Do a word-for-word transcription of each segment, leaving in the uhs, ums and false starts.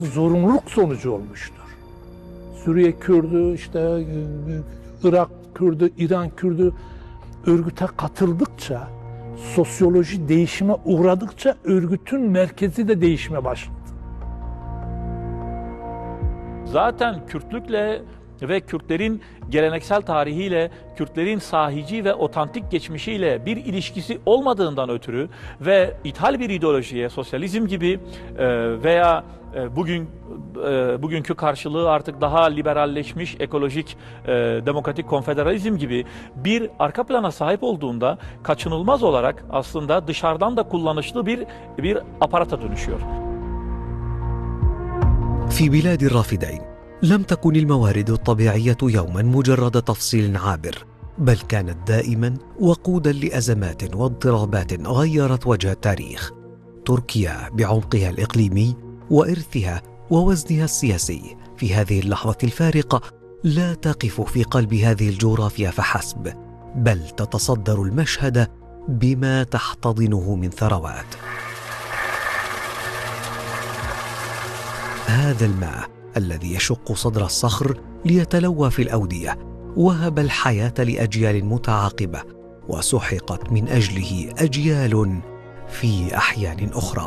zorunluluk sonucu olmuştur. Suriye Kürdü, işte Irak Kürdü, İran Kürdü örgüte katıldıkça, sosyoloji değişime uğradıkça örgütün merkezi de değişime başladı. Zaten Kürtlükle ve Kürtlerin geleneksel tarihiyle, Kürtlerin sahici ve otantik geçmişiyle bir ilişkisi olmadığından ötürü ve ithal bir ideolojiye, sosyalizm gibi veya bugün bugünkü karşılığı artık daha liberalleşmiş, ekolojik, demokratik konfederalizm gibi bir arka plana sahip olduğunda kaçınılmaz olarak aslında dışarıdan da kullanışlı bir bir aparata dönüşüyor. في بلاد الرافدين لم تكن الموارد الطبيعية يوما مجرد تفصيل عابر، بل كانت دائما وقودا لأزمات واضطرابات غيرت وجه التاريخ. تركيا بعمقها الإقليمي وإرثها ووزنها السياسي في هذه اللحظة الفارقة لا تقف في قلب هذه الجغرافيا فحسب، بل تتصدر المشهد بما تحتضنه من ثروات. هذا الماء الذي يشق صدر الصخر ليتلوى في الأودية وهب الحياة لأجيال متعاقبة، وسحقت من أجله أجيال في أحيان أخرى.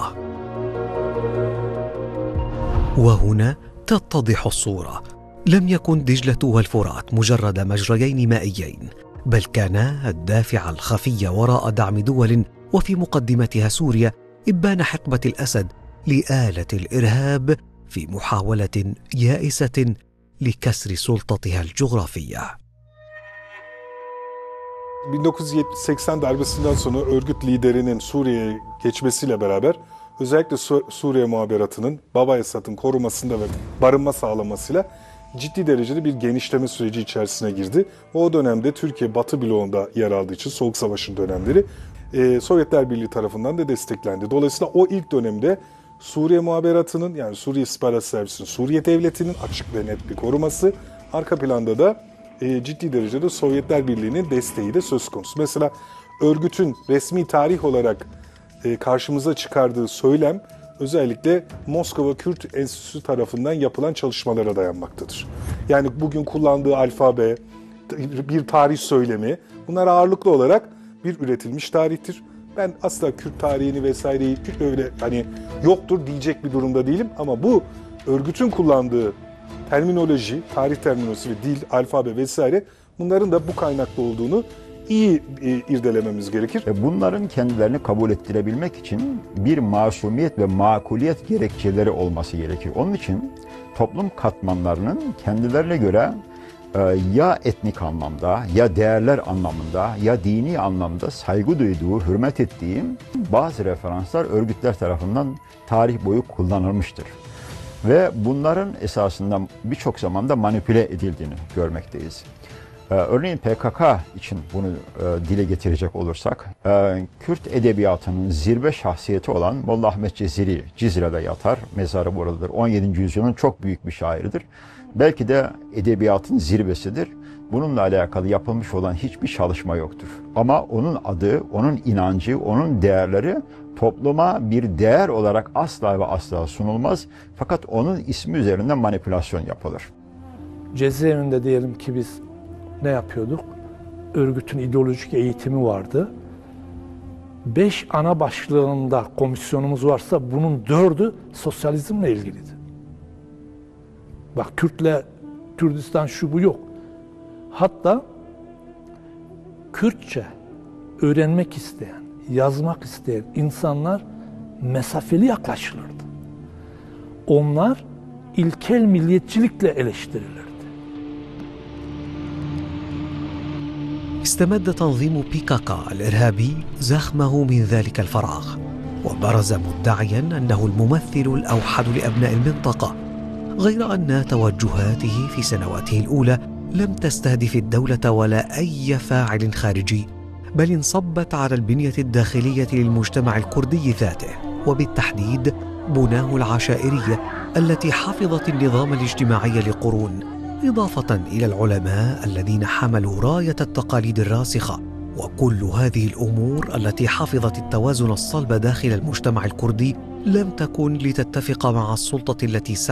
وهنا تتضح الصورة. لم يكن دجلة والفرات مجرد مجريين مائيين، بل كانا الدافع الخفي وراء دعم دول وفي مقدمتها سوريا إبان حقبة الأسد لآلة الإرهاب في محاولة يائسة لكسر سلطتها الجغرافية. bin dokuz yüz seksen darbesinden sonra örgüt liderinin Suriye'ye geçmesiyle beraber özellikle Suriye muhaberatının Baba Esad'ın korumasında ve barınma sağlamasıyla ciddi derecede bir genişleme süreci içerisine girdi. O dönemde Türkiye Batı bloğunda yer aldığı için Soğuk Savaş'ın dönemleri e, Sovyetler Birliği tarafından da desteklendi. Dolayısıyla o ilk dönemde Suriye muhaberatının, yani Suriye İstihbarat Servisi'nin, Suriye Devleti'nin açık ve net bir koruması, arka planda da e, ciddi derecede Sovyetler Birliği'nin desteği de söz konusu. Mesela örgütün resmi tarih olarak e, karşımıza çıkardığı söylem özellikle Moskova Kürt Enstitüsü tarafından yapılan çalışmalara dayanmaktadır. Yani bugün kullandığı alfabe, bir tarih söylemi, bunlar ağırlıklı olarak bir üretilmiş tarihtir. Ben asla Kürt tarihini vesaireyi öyle hani yoktur diyecek bir durumda değilim ama bu örgütün kullandığı terminoloji, tarih terminolojisi ve dil, alfabe vesaire bunların da bu kaynaklı olduğunu iyi irdelememiz gerekir. Bunların kendilerini kabul ettirebilmek için bir masumiyet ve makuliyet gerekçeleri olması gerekir. Onun için toplum katmanlarının kendilerine göre ya etnik anlamda, ya değerler anlamında, ya dini anlamda saygı duyduğu, hürmet ettiği bazı referanslar örgütler tarafından tarih boyu kullanılmıştır. Ve bunların esasında birçok zamanda manipüle edildiğini görmekteyiz. Örneğin P K K için bunu dile getirecek olursak, Kürt edebiyatının zirve şahsiyeti olan Molla Ahmet Cezeri, Cizre'de yatar, mezarı buradadır. on yedinci yüzyılın çok büyük bir şairidir. Belki de edebiyatın zirvesidir. Bununla alakalı yapılmış olan hiçbir çalışma yoktur. Ama onun adı, onun inancı, onun değerleri topluma bir değer olarak asla ve asla sunulmaz. Fakat onun ismi üzerinden manipülasyon yapılır. Cezaevinde diyelim ki biz ne yapıyorduk? Örgütün ideolojik eğitimi vardı. Beş ana başlığında komisyonumuz varsa bunun dördü sosyalizmle ilgiliydi. Bak Kürtle, Kürdistan şu bu yok. Hatta Kürtçe öğrenmek isteyen, yazmak isteyen insanlar mesafeli yaklaşılırdı. Onlar ilkel milliyetçilikle eleştirilirdi. استمد تنظيم بي كي كي الإرهابي زخمه من ذلك الفراغ، وبرز مدعيا أنه الممثل الأوحد لأبناء المنطقة، غير أن توجهاته في سنواته الأولى لم تستهدف الدولة ولا أي فاعل خارجي، بل انصبت على البنية الداخلية للمجتمع الكردي ذاته، وبالتحديد بناه العشائرية التي حفظت النظام الاجتماعي لقرون، إضافة إلى العلماء الذين حملوا راية التقاليد الراسخة. وكل هذه الأمور التي حفظت التوازن الصلب داخل المجتمع الكردي لم تكن لتتفق مع السلطة التي